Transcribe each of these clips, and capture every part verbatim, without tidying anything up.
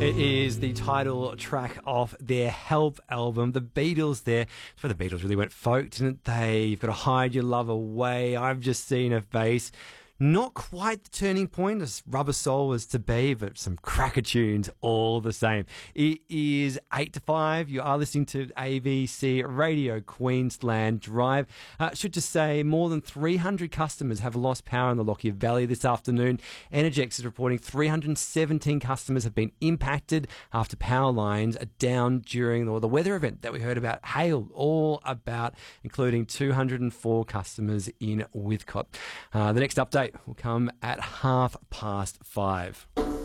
It is the title track of their Help album. The Beatles there. That's where the Beatles really went folk, didn't they? You've got to hide your love away. I've just seen a face. Not quite the turning point as Rubber Soul was to be, but some cracker tunes all the same. It is eight to five. You are listening to A B C Radio Queensland Drive. Uh, should just say more than three hundred customers have lost power in the Lockyer Valley this afternoon. Energex is reporting three hundred seventeen customers have been impacted after power lines are down during the, the weather event that we heard about, hail, all about, including two hundred four customers in Withcott. Uh, the next update will come at half past five.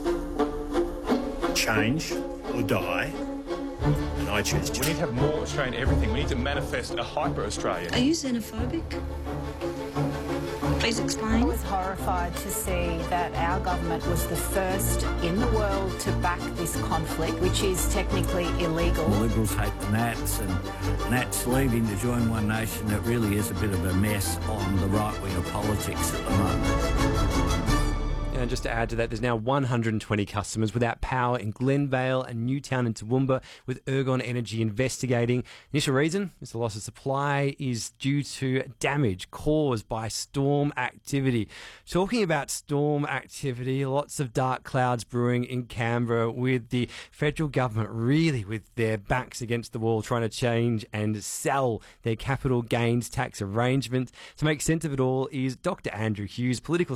Change or die, and I choose change. We need to have more Australian everything. We need to manifest a hyper-Australian. Are you xenophobic? Please explain. I was horrified to see that our government was the first in the world to back this conflict, which is technically illegal. The Liberals hate the Nats, and Nats leaving to join One Nation. It really is a bit of a mess on the right wing of politics at the moment. And just to add to that, there's now one hundred twenty customers without power in Glenvale and Newtown and Toowoomba, with Ergon Energy investigating. Initial reason is the loss of supply is due to damage caused by storm activity. Talking about storm activity, lots of dark clouds brewing in Canberra, with the federal government really with their backs against the wall trying to change and sell their capital gains tax arrangement. To make sense of it all is Doctor Andrew Hughes, political